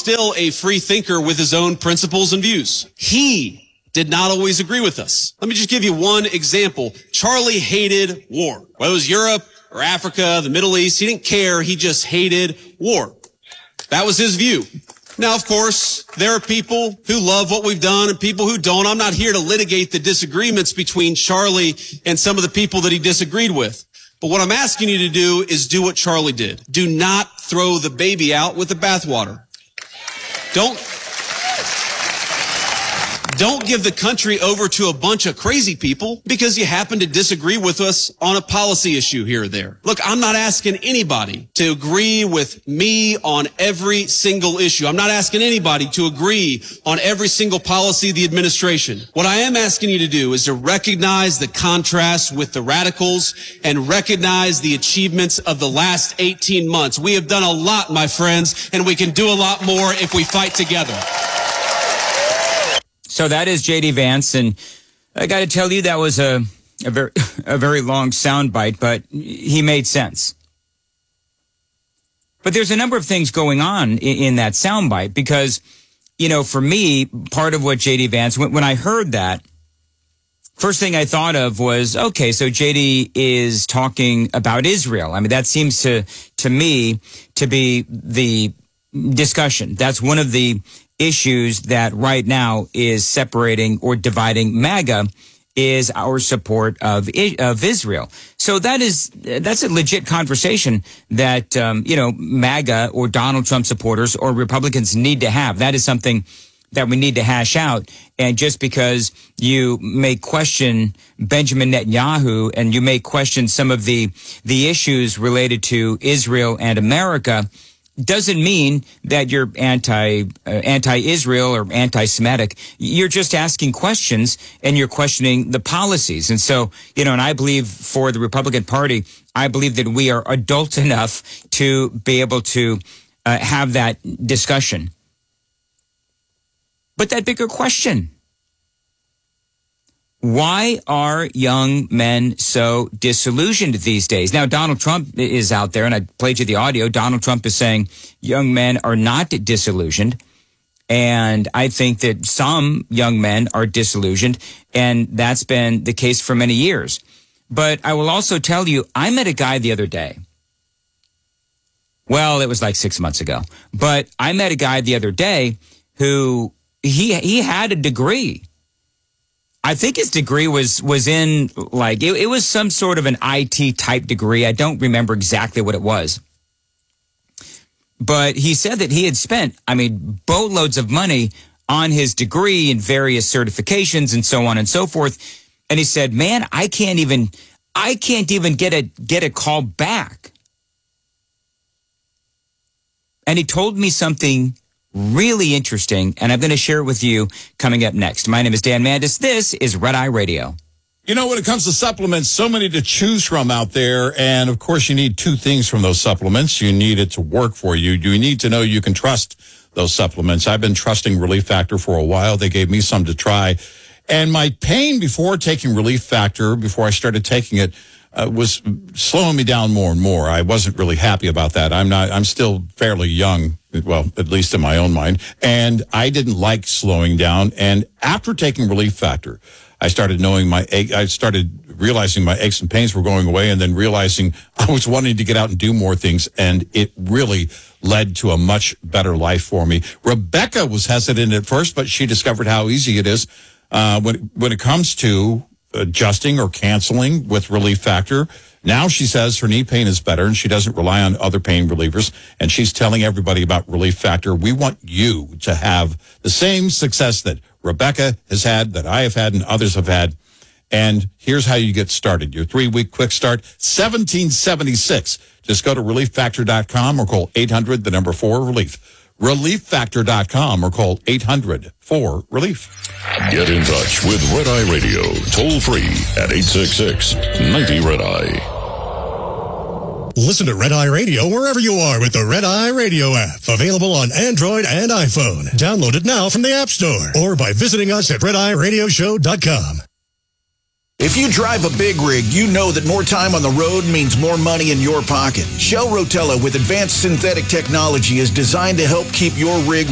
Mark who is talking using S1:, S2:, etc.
S1: still a free thinker with his own principles and views. He did not always agree with us. Let me just give you one example. Charlie hated war. Whether it was Europe or Africa, the Middle East, he didn't care. He just hated war. That was his view. Now, of course, there are people who love what we've done and people who don't. I'm not here to litigate the disagreements between Charlie and some of the people that he disagreed with. But what I'm asking you to do is do what Charlie did. Do not throw the baby out with the bathwater. Don't give the country over to a bunch of crazy people because you happen to disagree with us on a policy issue here or there. Look, I'm not asking anybody to agree with me on every single issue. I'm not asking anybody to agree on every single policy of the administration. What I am asking you to do is to recognize the contrast with the radicals and recognize the achievements of the last 18 months. We have done a lot, my friends, and we can do a lot more if we fight together.
S2: So that is J.D. Vance, and I got to tell you that was a very long soundbite, but he made sense. But there's a number of things going on in that soundbite because, you know, for me, part of what J.D. Vance, when I heard that, first thing I thought of was, okay, so J.D. is talking about Israel. I mean, that seems to me to be the discussion. That's one of the issues that right now is separating or dividing MAGA is our support of Israel. So that's a legit conversation that, MAGA or Donald Trump supporters or Republicans need to have. That is something that we need to hash out. And just because you may question Benjamin Netanyahu and you may question some of the issues related to Israel and America doesn't mean that you're anti-Israel or anti-Semitic. You're just asking questions and you're questioning the policies. And so, and I believe for the Republican Party, I believe that we are adult enough to be able to have that discussion. But that bigger question, why are young men so disillusioned these days? Now, Donald Trump is out there, and I played you the audio. Donald Trump is saying young men are not disillusioned. And I think that some young men are disillusioned, and that's been the case for many years. But I will also tell you, I met a guy the other day. Well, it was like 6 months ago. But I met a guy the other day who he had a degree. I think his degree was in like, it was some sort of an IT type degree. I don't remember exactly what it was. But he said that he had spent, boatloads of money on his degree and various certifications and so on and so forth. And he said, man, I can't even get a call back. And he told me something really interesting, and I'm going to share it with you coming up next. My name is Dan Mandis. This is Red Eye Radio.
S3: You know, when it comes to supplements, so many to choose from out there, and of course you need two things from those supplements. You need it to work for you. You need to know you can trust those supplements. I've been trusting Relief Factor for a while. They gave me some to try, and my pain before taking Relief Factor, before I started taking it, was slowing me down more and more. I wasn't really happy about that. I'm still fairly young, well, at least in my own mind, and I didn't like slowing down. And after taking Relief Factor, I started realizing my aches and pains were going away, and then realizing I was wanting to get out and do more things, and it really led to a much better life for me. Rebecca was hesitant at first, but she discovered how easy it is when it comes to adjusting or canceling with Relief Factor. Now she says her knee pain is better and she doesn't rely on other pain relievers, and she's telling everybody about Relief Factor. We want you to have the same success that Rebecca has had, that I have had, and others have had. And here's how you get started. Your 3-week quick start, $17.76. Just go to relieffactor.com or call 800-4-RELIEF. relieffactor.com or call 800-4-RELIEF.
S4: Get in touch with Red Eye Radio, toll free at 866-90-RED-EYE.
S5: Listen to Red Eye Radio wherever you are with the Red Eye Radio app. Available on Android and iPhone. Download it now from the App Store or by visiting us at RedEyeRadioshow.com.
S6: If you drive a big rig, you know that more time on the road means more money in your pocket. Shell Rotella with advanced synthetic technology is designed to help keep your rig